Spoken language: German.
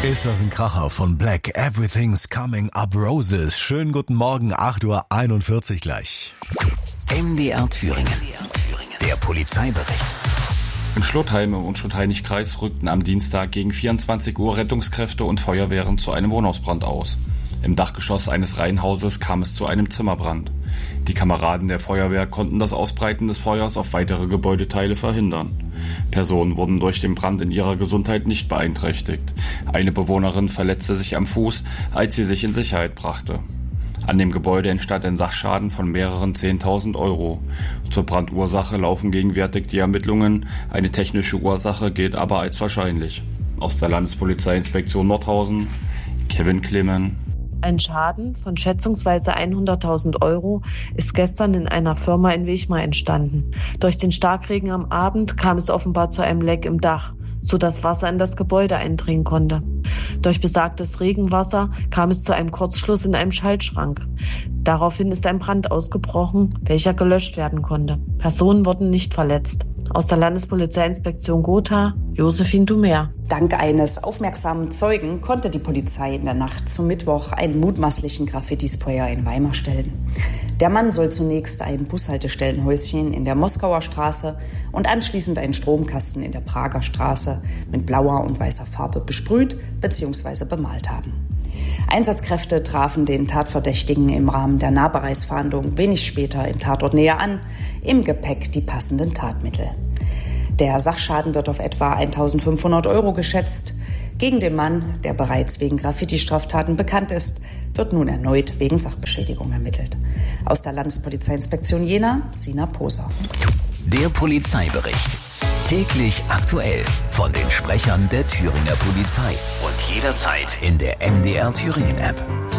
Ist das ein Kracher von Black? Everything's Coming Up Roses. Schönen guten Morgen, 8:41 Uhr gleich. MDR Thüringen. Der Polizeibericht. In Schlotheim im Unschuld-Heinig-Kreis rückten am Dienstag gegen 24 Uhr Rettungskräfte und Feuerwehren zu einem Wohnhausbrand aus. Im Dachgeschoss eines Reihenhauses kam es zu einem Zimmerbrand. Die Kameraden der Feuerwehr konnten das Ausbreiten des Feuers auf weitere Gebäudeteile verhindern. Personen wurden durch den Brand in ihrer Gesundheit nicht beeinträchtigt. Eine Bewohnerin verletzte sich am Fuß, als sie sich in Sicherheit brachte. An dem Gebäude entstand ein Sachschaden von mehreren 10.000 Euro. Zur Brandursache laufen gegenwärtig die Ermittlungen. Eine technische Ursache gilt aber als wahrscheinlich. Aus der Landespolizeiinspektion Nordhausen, Kevin Clemen. Ein Schaden von schätzungsweise 100.000 Euro ist gestern in einer Firma in Wechmar entstanden. Durch den Starkregen am Abend kam es offenbar zu einem Leck im Dach, sodass Wasser in das Gebäude eindringen konnte. Durch besagtes Regenwasser kam es zu einem Kurzschluss in einem Schaltschrank. Daraufhin ist ein Brand ausgebrochen, welcher gelöscht werden konnte. Personen wurden nicht verletzt. Aus der Landespolizeiinspektion Gotha, Josephine Dumer. Dank eines aufmerksamen Zeugen konnte die Polizei in der Nacht zum Mittwoch einen mutmaßlichen Graffiti-Sprayer in Weimar stellen. Der Mann soll zunächst ein Bushaltestellenhäuschen in der Moskauer Straße und anschließend einen Stromkasten in der Prager Straße mit blauer und weißer Farbe besprüht bzw. bemalt haben. Einsatzkräfte trafen den Tatverdächtigen im Rahmen der Nahbereichsfahndung wenig später in Tatortnähe an, im Gepäck die passenden Tatmittel. Der Sachschaden wird auf etwa 1.500 Euro geschätzt. Gegen den Mann, der bereits wegen Graffiti-Straftaten bekannt ist, wird nun erneut wegen Sachbeschädigung ermittelt. Aus der Landespolizeiinspektion Jena, Sina Poser. Der Polizeibericht. Täglich aktuell von den Sprechern der Thüringer Polizei. Und jederzeit in der MDR Thüringen App.